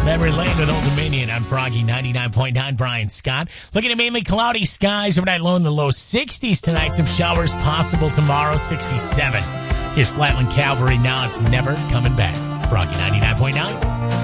Memory Lane with Old Dominion on Froggy 99.9. Brian Scott. Looking at mainly cloudy skies overnight, low in the low 60s tonight. Some showers possible tomorrow, 67. Here's Flatland Cavalry. Now it's never coming back. Froggy 99.9.